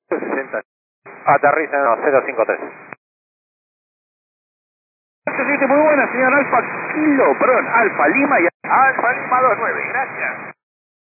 60. Aterriza en 053. Muy buena, señor Alfa Kilo, perdón, Alfa Lima y... Alfa Lima 29, gracias.